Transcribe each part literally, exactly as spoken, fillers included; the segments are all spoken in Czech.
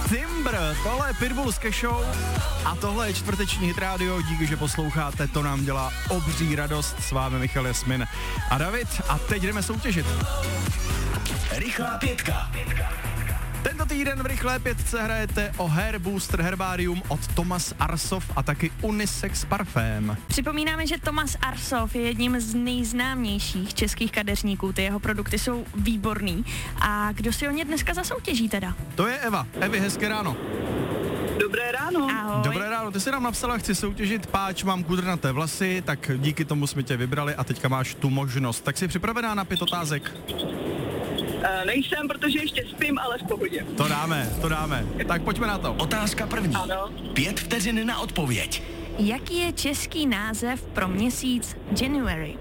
Timber, tohle je Pitbull s Kešou a tohle je čtvrteční Hit Radio, díky, že posloucháte, to nám dělá obří radost, s vámi Michal Jasmin a David a teď jdeme soutěžit. Rychlá pětka. Tento týden v Rychlé pětce hrajete o Hair Booster Herbarium od Thomas Arsov a taky Unisex parfém. Připomínáme, že Thomas Arsov je jedním z nejznámějších českých kadeřníků, ty jeho produkty jsou výborný. A kdo si o ně dneska zasoutěží teda? To je Eva. Evi, hezké ráno. Dobré ráno. Ahoj. Dobré ráno, ty jsi nám napsala, chci soutěžit páč, mám kudrnaté vlasy, tak díky tomu jsme tě vybrali a teďka máš tu možnost. Tak jsi připravená na pět otázek? Uh, nejsem, protože ještě spím, ale v pohodě. To dáme, to dáme. Tak pojďme na to. Otázka první. Ano. Pět vteřin na odpověď. Jaký je český název pro měsíc January?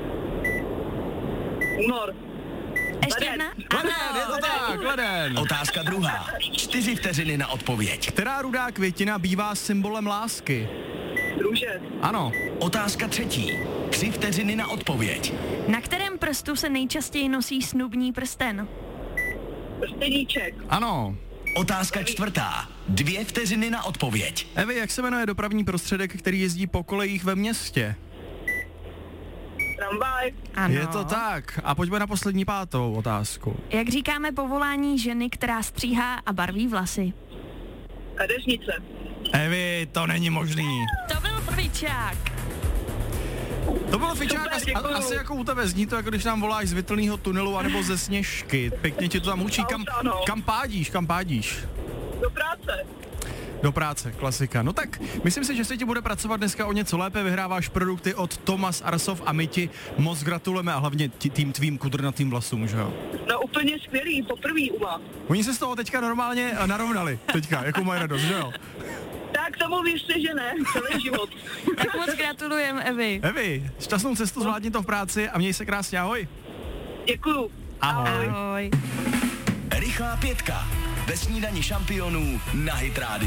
Únor. Ještě Leden. jedna? Leden, je to tak, leden. Otázka druhá. Čtyři vteřiny na odpověď. Která rudá květina bývá symbolem lásky? Růže. Ano. Otázka třetí. Tři vteřiny na odpověď. Na kterém prstu se nejčastěji nosí snubní prsten? Prsteníček. Ano. Otázka čtvrtá. Dvě vteřiny na odpověď. Evi, jak se jmenuje dopravní prostředek, který jezdí po kolejích ve městě? Tramvaj. Ano. Je to tak. A pojďme na poslední pátou otázku. Jak říkáme povolání ženy, která stříhá a barví vlasy? Kadeřnice. Evi, to není možný. To byl fičák. To bylo fičák, Super, asi, děkuju. asi jako u tebe zní to, jako když nám voláš z Vytlného tunelu anebo ze Sněžky. Pěkně ti to tam učí. Kam, Ano. kam pádíš, kam pádíš? Do práce. Do práce, klasika. No tak, myslím si, že se ti bude pracovat dneska o něco lépe, vyhráváš produkty od Thomas Arsov a my ti moc gratulujeme a hlavně ti, tým tvým kudrnatým vlasům, že jo? No úplně skvělý, poprvý u vás. Oni se z toho teďka normálně narovnali, teďka, jako mají radost, že jo? Tak tomu věřte, že ne, celý život. Tak moc gratulujeme, Evi. Evi, šťastnou cestu, zvládni to v práci a měj se krásně, ahoj. Děkuju. Ahoj. Ahoj. Rychlá pětka. Ve snídani šampionů na Hit Radio.